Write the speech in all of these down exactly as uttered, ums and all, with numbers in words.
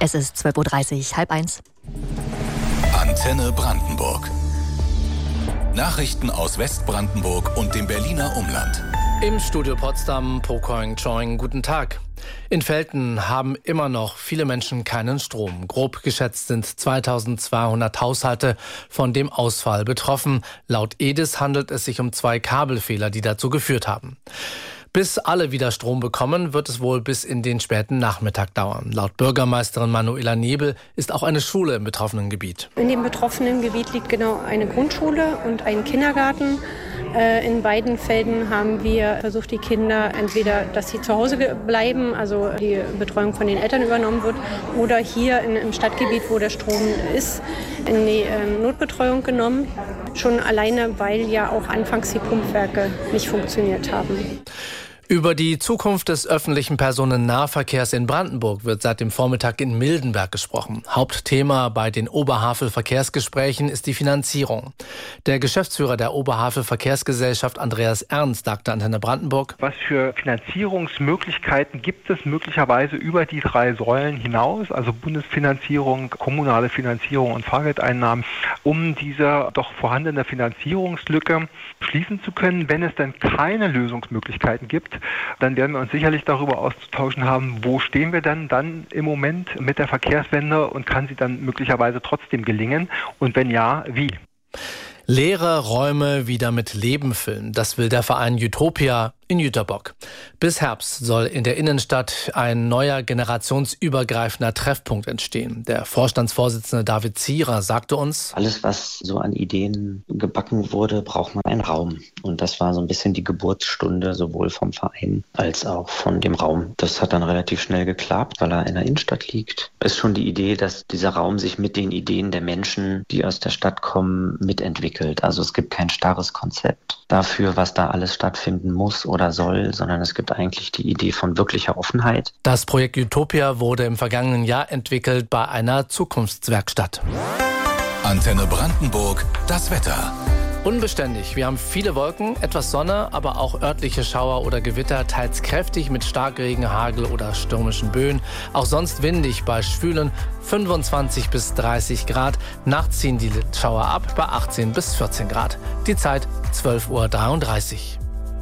Es ist zwölf Uhr dreißig, halb eins. Antenne Brandenburg. Nachrichten aus Westbrandenburg und dem Berliner Umland. Im Studio Potsdam, Pokoing Choing, guten Tag. In Velten haben immer noch viele Menschen keinen Strom. Grob geschätzt sind zweitausendzweihundert Haushalte von dem Ausfall betroffen. Laut E D I S handelt es sich um zwei Kabelfehler, die dazu geführt haben. Bis alle wieder Strom bekommen, wird es wohl bis in den späten Nachmittag dauern. Laut Bürgermeisterin Manuela Nebel ist auch eine Schule im betroffenen Gebiet. In dem betroffenen Gebiet liegt genau eine Grundschule und ein Kindergarten. In beiden Fällen haben wir versucht, die Kinder entweder, dass sie zu Hause bleiben, also die Betreuung von den Eltern übernommen wird, oder hier im Stadtgebiet, wo der Strom ist, in die Notbetreuung genommen. Schon alleine, weil ja auch anfangs die Pumpwerke nicht funktioniert haben. Über die Zukunft des öffentlichen Personennahverkehrs in Brandenburg wird seit dem Vormittag in Mildenberg gesprochen. Hauptthema bei den Oberhavel-Verkehrsgesprächen ist die Finanzierung. Der Geschäftsführer der Oberhavel-Verkehrsgesellschaft, Andreas Ernst, sagte Antenne Brandenburg: Was für Finanzierungsmöglichkeiten gibt es möglicherweise über die drei Säulen hinaus, also Bundesfinanzierung, kommunale Finanzierung und Fahrgeldeinnahmen, um diese doch vorhandene Finanzierungslücke schließen zu können? Wenn es dann keine Lösungsmöglichkeiten gibt, dann werden wir uns sicherlich darüber auszutauschen haben, wo stehen wir dann, dann im Moment mit der Verkehrswende und kann sie dann möglicherweise trotzdem gelingen und wenn ja, wie? Leere Räume wieder mit Leben füllen, das will der Verein Utopia in Jüterbock. Bis Herbst soll in der Innenstadt ein neuer generationsübergreifender Treffpunkt entstehen. Der Vorstandsvorsitzende David Zierer sagte uns: Alles, was so an Ideen gebacken wurde, braucht man einen Raum. Und das war so ein bisschen die Geburtsstunde sowohl vom Verein als auch von dem Raum. Das hat dann relativ schnell geklappt, weil er in der Innenstadt liegt. Ist schon die Idee, dass dieser Raum sich mit den Ideen der Menschen, die aus der Stadt kommen, mitentwickelt. Also es gibt kein starres Konzept dafür, was da alles stattfinden muss oder soll, sondern es gibt eigentlich die Idee von wirklicher Offenheit. Das Projekt Utopia wurde im vergangenen Jahr entwickelt bei einer Zukunftswerkstatt. Antenne Brandenburg, das Wetter. Unbeständig. Wir haben viele Wolken, etwas Sonne, aber auch örtliche Schauer oder Gewitter, teils kräftig mit Starkregen, Hagel oder stürmischen Böen. Auch sonst windig bei schwülen fünfundzwanzig bis dreißig Grad. Nachts ziehen die Schauer ab bei achtzehn bis vierzehn Grad. Die Zeit zwölf Uhr dreiunddreißig.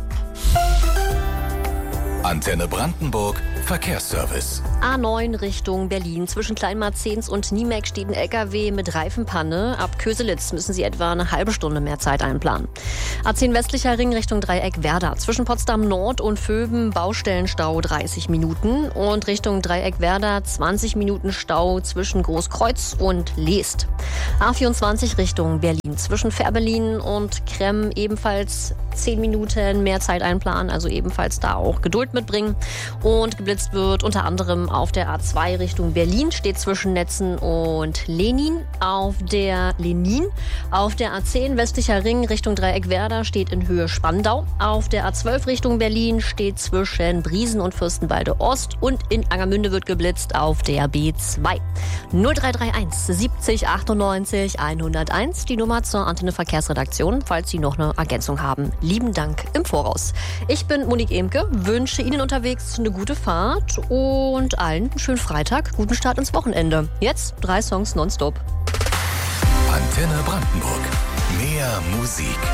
Antenne Brandenburg, Verkehrsservice. A neun Richtung Berlin. Zwischen Kleinmarzens und Niemek steht ein L K W mit Reifenpanne. Ab Köselitz müssen Sie etwa eine halbe Stunde mehr Zeit einplanen. A zehn westlicher Ring Richtung Dreieck Werder. Zwischen Potsdam Nord und Vöben Baustellenstau dreißig Minuten. Und Richtung Dreieck Werder zwanzig Minuten Stau zwischen Großkreuz und Leest. A vierundzwanzig Richtung Berlin. Zwischen Fährberlin und Kremm ebenfalls zehn Minuten mehr Zeit einplanen. Also ebenfalls da auch Geduld mitbringen. Und geblitzt wird unter anderem auf der A zwei Richtung Berlin, steht zwischen Netzen und Lenin. Auf der Lenin, auf der A zehn westlicher Ring Richtung Dreieck Werder steht in Höhe Spandau. Auf der A zwölf Richtung Berlin steht zwischen Briesen und Fürstenwalde Ost. Und in Angermünde wird geblitzt auf der B zwei. null drei drei eins siebzig achtundneunzig hunderteins, die Nummer zur Antenne Verkehrsredaktion, falls Sie noch eine Ergänzung haben. Lieben Dank im Voraus. Ich bin Monique Emke, wünsche Ihnen unterwegs eine gute Fahrt und allen einen schönen Freitag, guten Start ins Wochenende. Jetzt drei Songs nonstop. Antenne Brandenburg. Mehr Musik.